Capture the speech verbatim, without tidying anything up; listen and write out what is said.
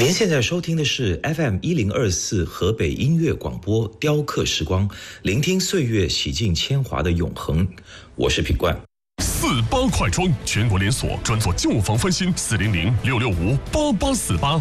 您现在收听的是 F M 一零二四河北音乐广播雕刻时光，聆听岁月洗尽铅华的永恒。我是品冠。 四八快装全国连锁，专做旧房翻新，四零零六六五八八四八。